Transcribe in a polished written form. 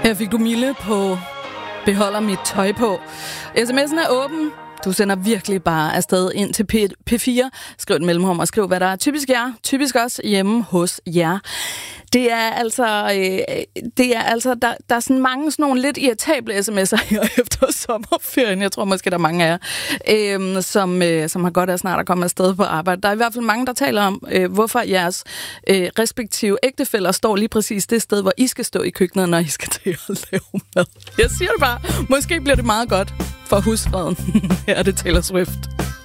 Her fik du Mille på Beholder mit tøj på. SMS'en er åben. Du sender virkelig bare afsted ind til P4. Skriv et mellemrum og skriv, hvad der er typisk jer. Typisk også hjemme hos jer. Det er altså der er sådan mange sådan nogle lidt irritable sms'er her efter sommerferien. Jeg tror måske, der er mange af jer, som har godt af snart at komme afsted på arbejde. Der er i hvert fald mange, der taler om, hvorfor jeres respektive ægtefæller står lige præcis det sted, hvor I skal stå i køkkenet, når I skal til at lave mad. Jeg siger det bare. Måske bliver det meget godt for husfreden. Her er det Taylor Swift.